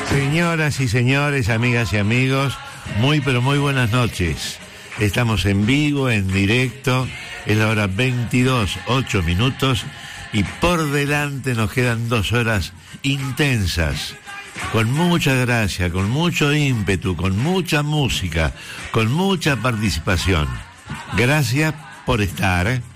Señoras y señores, amigas y amigos, muy pero muy buenas noches. Estamos en vivo, en directo, es la hora 22, 8 minutos y por delante nos quedan 2 horas intensas, con mucha gracia, con mucho ímpetu, con mucha música, con mucha participación. Gracias por estar.